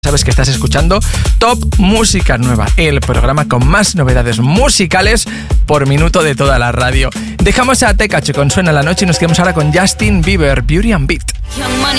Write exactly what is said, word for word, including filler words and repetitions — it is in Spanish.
Sabes que estás escuchando Top Música Nueva, el programa con más novedades musicales por minuto de toda la radio. Dejamos a Tekache con Suena la Noche y nos quedamos ahora con Justin Bieber, Beauty and Beat. Young Money